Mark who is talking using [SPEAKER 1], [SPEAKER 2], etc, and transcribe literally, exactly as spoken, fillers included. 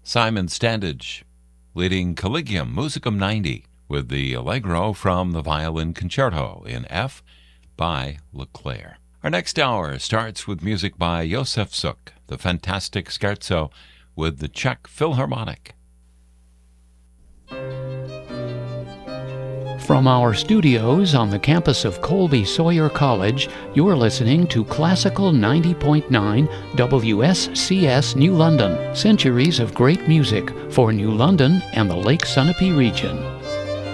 [SPEAKER 1] Simon Standage, leading Collegium Musicum ninety with the Allegro from the Violin Concerto in F by Leclair. Our next hour starts with music by Josef Suk, the Fantastic Scherzo with the Czech Philharmonic.
[SPEAKER 2] From our studios on the campus of Colby Sawyer College, you're listening to Classical ninety point nine W S C S New London, centuries of great music for New London and the Lake Sunapee region.